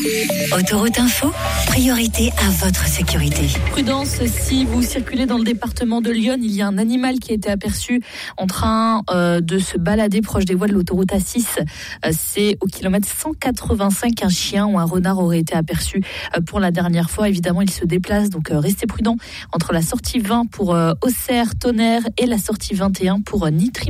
Autoroute Info, priorité à votre sécurité. Prudence si vous circulez dans le département de Lyon. Il y a un animal qui a été aperçu en train de se balader proche des voies de l'autoroute A6. C'est au kilomètre 185. Un chien ou un renard aurait été aperçu pour la dernière fois. Évidemment, il se déplace, donc restez prudents entre la sortie 20 pour Auxerre, Tonnerre et la sortie 21 pour Nitry.